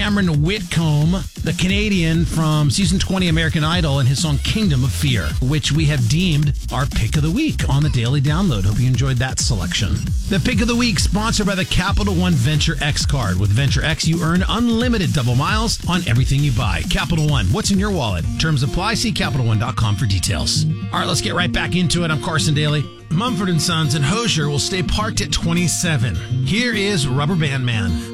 Cameron Whitcomb, the Canadian from season 20 American Idol, and his song Kingdom of Fear, which we have deemed our pick of the week on the Daily Download. Hope you enjoyed that selection. The pick of the week sponsored by the Capital One Venture X card. With Venture X, you earn unlimited double miles on everything you buy. Capital One, what's in your wallet? Terms apply. See CapitalOne.com for details. All right, let's get right back into it. I'm Carson Daly. Mumford & Sons and Hosier will stay parked at 27. Here is Rubber Band Man.